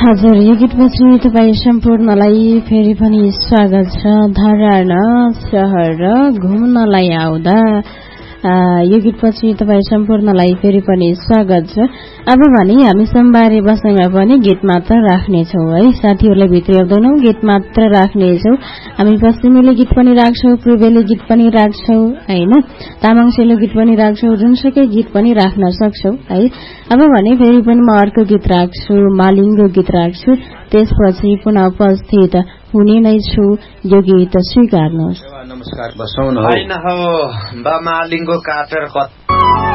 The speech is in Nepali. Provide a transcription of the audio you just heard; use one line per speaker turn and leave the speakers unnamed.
हजुर, यो गीतपछि तपाईँ सम्पूर्णलाई फेरि पनि स्वागत छ। धरान शहर घुम्नलाई आउँदा यो गीतपछि तपाईँ सम्पूर्णलाई फेरि पनि स्वागत छ। अब भने हामी सोमबारे बसाइमा पनि गीत मात्र राख्नेछौँ है। साथीहरूलाई भित्र्याउँदैनौँ, गीत मात्र राख्नेछौँ। हामी पश्चिमेली गीत पनि राख्छौँ, पूर्वेली गीत पनि राख्छौँ होइन, तामाङसेलो गीत पनि राख्छौँ, जुनसुकै गीत पनि राख्न सक्छौँ है। अब भने फेरि पनि म अर्को गीत राख्छु, मालिङ्गो गीत राख्छु। त्यसपछि पुनः उपस्थित हुने नै छु। यो गीत स्वीकार्नुहोस्।
नमस्कार, बसौँ न। होइन हो बा मालिङ्गो काटेर